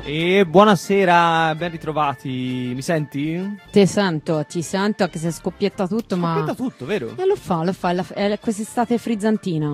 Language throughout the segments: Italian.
E buonasera, ben ritrovati. Mi senti? Ti sento anche se scoppietta tutto, ma... Scoppietta tutto, vero? Lo fa, è quest'estate frizzantina.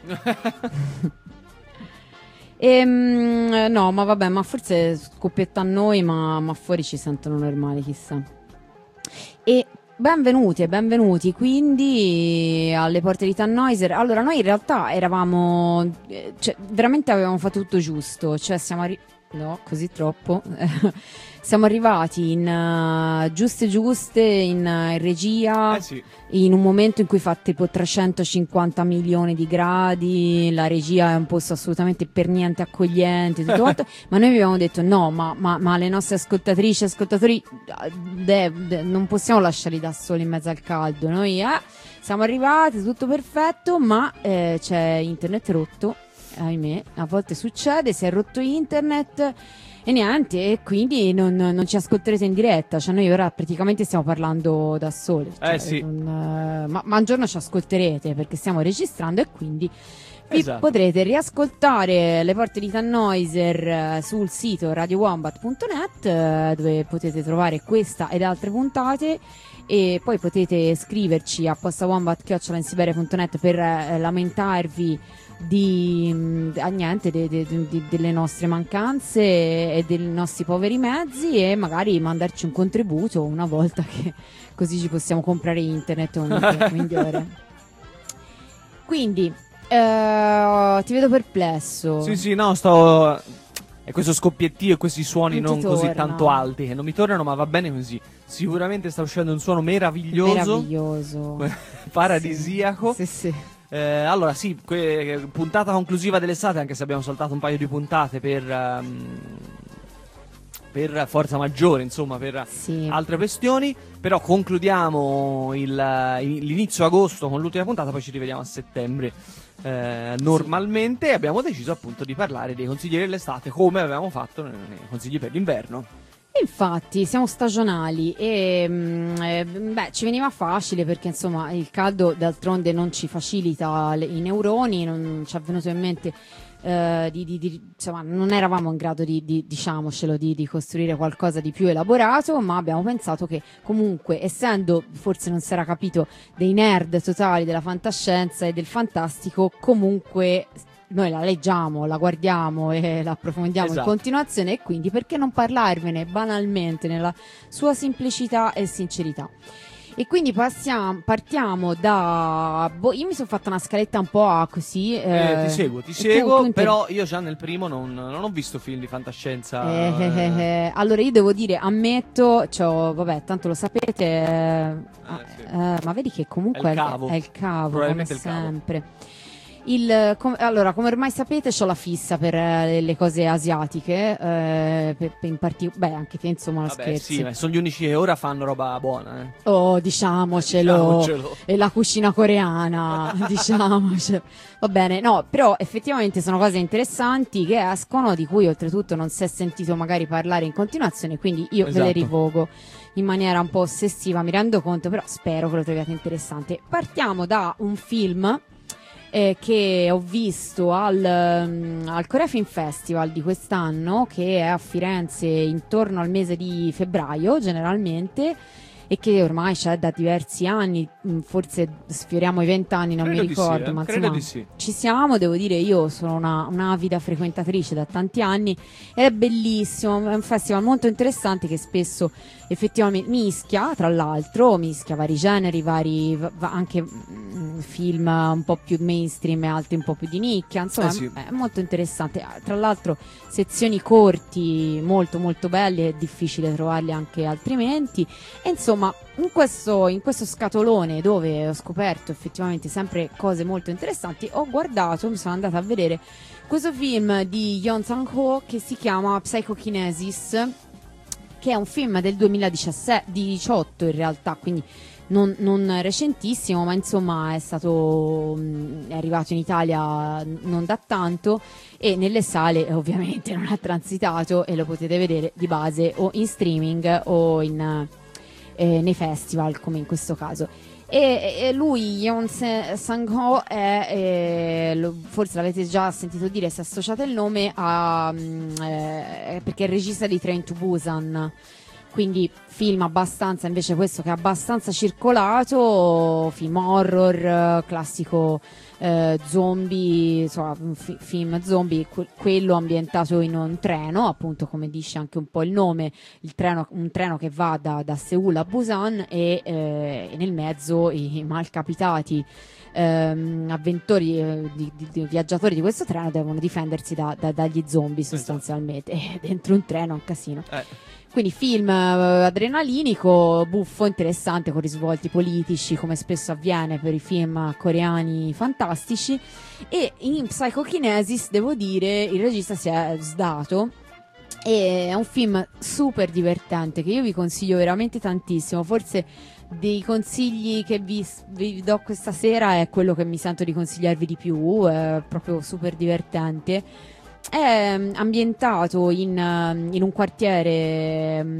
No, ma vabbè, ma forse scoppietta a noi, ma fuori ci sentono normali, chissà. E benvenuti quindi alle porte di Tannhäuser. Allora, noi in realtà eravamo, cioè, veramente avevamo fatto tutto giusto, cioè no, così troppo. Siamo arrivati in giuste in regia, Sì. in un momento in cui fa tipo 350 milioni di gradi, la regia è un posto assolutamente per niente accogliente, tutto quanto, ma noi abbiamo detto no, ma le nostre ascoltatrici e ascoltatori non possiamo lasciarli da soli in mezzo al caldo. Noi siamo arrivati, tutto perfetto, ma c'è internet rotto, ahimè, a volte succede, si è rotto internet. E niente, e quindi non ci ascolterete in diretta, cioè noi ora praticamente stiamo parlando da soli, cioè sì. ma un giorno ci ascolterete perché stiamo registrando e quindi vi Esatto. potrete riascoltare le porte di Tannhäuser sul sito radiowombat.net, dove potete trovare questa ed altre puntate, e poi potete scriverci a postawombat@insiberia.net per lamentarvi delle nostre mancanze e dei nostri poveri mezzi, e magari mandarci un contributo una volta, che così ci possiamo comprare internet ogni ore. Quindi ti vedo perplesso. Sì, no, sto... E questo scoppiettio e questi suoni Non ti non così torna. tanto alti, che non mi tornano, ma va bene così. Sicuramente sta uscendo un suono meraviglioso. Paradisiaco. Sì. Allora sì, puntata conclusiva dell'estate, anche se abbiamo saltato un paio di puntate per forza maggiore, insomma, per Sì. altre questioni. Però concludiamo l'inizio agosto con l'ultima puntata, poi ci rivediamo a settembre normalmente. Abbiamo deciso appunto di parlare dei consigli dell'estate, come avevamo fatto nei consigli per l'inverno. Infatti siamo stagionali e ci veniva facile perché insomma il caldo d'altronde non ci facilita i neuroni, non ci è venuto in mente insomma, non eravamo in grado diciamocelo, di costruire qualcosa di più elaborato, ma abbiamo pensato che comunque, essendo, forse non si era capito, dei nerd totali della fantascienza e del fantastico, comunque noi la leggiamo, la guardiamo e la approfondiamo in continuazione, e quindi perché non parlarvene banalmente nella sua semplicità e sincerità. E quindi partiamo da... io mi sono fatta una scaletta un po' così. Ti seguo, però io già nel primo non ho visto film di fantascienza. Allora io devo dire, ammetto, vabbè, tanto lo sapete, ma vedi che comunque è il cavo, probabilmente come il sempre. Allora, come ormai sapete, c'ho la fissa per le cose asiatiche, in anche te, insomma, non scherzi. Sì, sono gli unici che ora fanno roba buona. Oh, diciamocelo. E la cucina coreana, diciamocelo. Va bene, no, però effettivamente sono cose interessanti che escono, di cui oltretutto non si è sentito magari parlare in continuazione, quindi io ve le rivogo in maniera un po' ossessiva, mi rendo conto, però spero che lo troviate interessante. Partiamo da un film che ho visto al Korea Film Festival di quest'anno, che è a Firenze intorno al mese di febbraio generalmente, e che ormai c'è da diversi anni, forse sfioriamo i 20 anni, non mi ricordo, ma insomma ci siamo. Devo dire, io sono un'avida frequentatrice da tanti anni, è bellissimo, è un festival molto interessante che spesso effettivamente mischia vari generi, anche film un po' più mainstream e altri un po' più di nicchia, insomma è molto interessante. Tra l'altro sezioni corti molto molto belle, è difficile trovarli anche altrimenti, e insomma in questo scatolone, dove ho scoperto effettivamente sempre cose molto interessanti, mi sono andata a vedere questo film di Yeon Sang-ho che si chiama Psychokinesis, che è un film del 2018 in realtà, quindi non recentissimo, ma insomma è arrivato in Italia non da tanto, e nelle sale ovviamente non ha transitato, e lo potete vedere di base o in streaming o nei festival, come in questo caso. E lui, Yeon Sang-ho, forse l'avete già sentito dire, si è associato il nome perché è il regista di Train to Busan. Quindi film abbastanza, invece questo che è abbastanza circolato, film horror, classico zombie, insomma, film zombie, quello ambientato in un treno, appunto come dice anche un po' il nome, un treno che va da Seul a Busan e nel mezzo i malcapitati avventori, di viaggiatori di questo treno devono difendersi dagli zombie sostanzialmente. Esatto. Dentro un treno è un casino. Quindi film adrenalinico, buffo, interessante, con risvolti politici, come spesso avviene per i film coreani fantastici. E in Psychokinesis, devo dire, il regista si è sdato. E è un film super divertente che io vi consiglio veramente tantissimo. Forse dei consigli che vi do questa sera è quello che mi sento di consigliarvi di più. È proprio super divertente. È ambientato in un quartiere